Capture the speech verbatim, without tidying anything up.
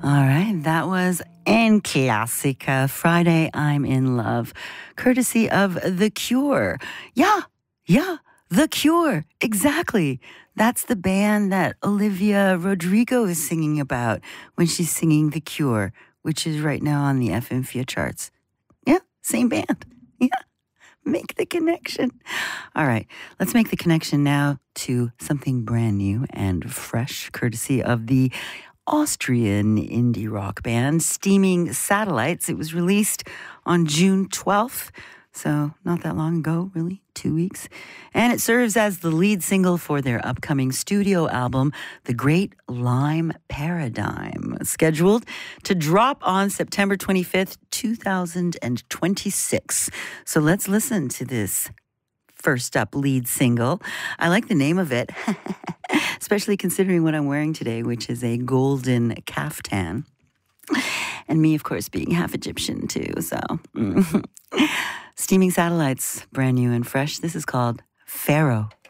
All right, that was En Classica, Friday I'm in Love, courtesy of The Cure. Yeah, yeah, The Cure, exactly. That's the band that Olivia Rodrigo is singing about when she's singing The Cure, which is right now on the F M F I A charts. Yeah, same band. Yeah, make the connection. All right, let's make the connection now to something brand new and fresh, courtesy of the Austrian indie rock band Steaming Satellites. It was released on June twelfth, so not that long ago, really, two weeks. And it serves as the lead single for their upcoming studio album, The Great Lime Paradigm, scheduled to drop on September twenty-fifth, twenty twenty-six. So let's listen to this first up lead single. I like the name of it, especially considering what I'm wearing today, which is a golden caftan. And me, of course, being half Egyptian too, so. Steaming Satellites, brand new and fresh. This is called Pharaoh.